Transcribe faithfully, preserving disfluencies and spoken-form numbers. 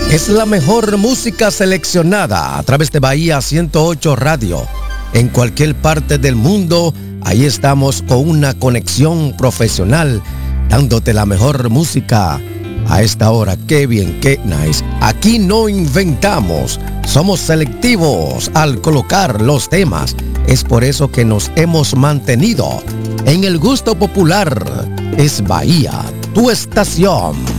Es la mejor música seleccionada a través de Bahía ciento ocho Radio. En cualquier parte del mundo, ahí estamos con una conexión profesional, dándote la mejor música a esta hora. Qué bien, qué nice. Aquí no inventamos, somos selectivos al colocar los temas. Es por eso que nos hemos mantenido en el gusto popular. Es Bahía, tu estación.